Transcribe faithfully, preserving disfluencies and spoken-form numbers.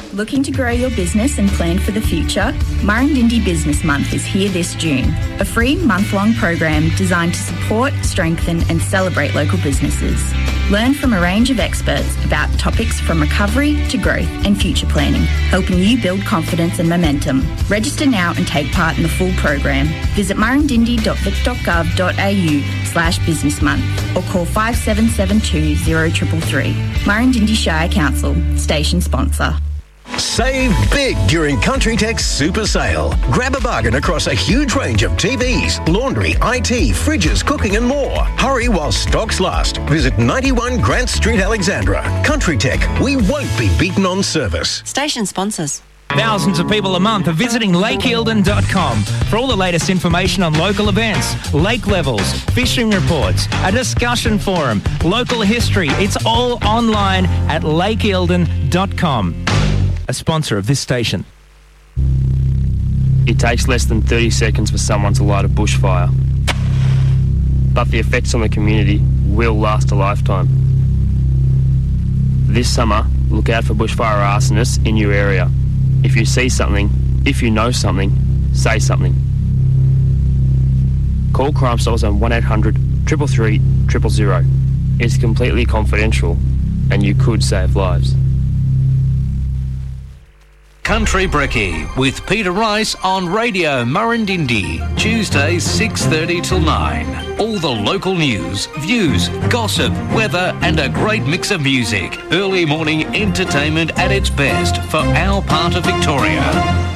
Looking to grow your business and plan for the future? Murrindindi Business Month is here this June, a free month-long program designed to support, strengthen and celebrate local businesses. Learn from a range of experts about topics from recovery to growth and future planning, helping you build confidence and momentum. Register now and take part in the full program. Visit murrindindi dot vic dot gov dot a u slash business month or call five seven seven two zero three three three. Murrindindi Shire Council, station sponsor. Save big during Country Tech's Super Sale. Grab a bargain across a huge range of T Vs, laundry, I T, fridges, cooking and more. Hurry while stocks last. Visit ninety-one Grant Street, Alexandra. Country Tech, we won't be beaten on service. Station sponsors. Thousands of people a month are visiting lake eildon dot com for all the latest information on local events, lake levels, fishing reports, a discussion forum, local history. It's all online at lake eildon dot com. A sponsor of this station. It takes less than thirty seconds for someone to light a bushfire, but the effects on the community will last a lifetime. This summer, look out for bushfire arsonists in your area. If you see something, if you know something, say something. Call Crime Stoppers on one eight hundred three three three zero zero. It's completely confidential and you could save lives. Country Brekkie with Peter Rice on Radio Murrindindi, Tuesdays six thirty till nine. All the local news, views, gossip, weather and a great mix of music. Early morning entertainment at its best for our part of Victoria.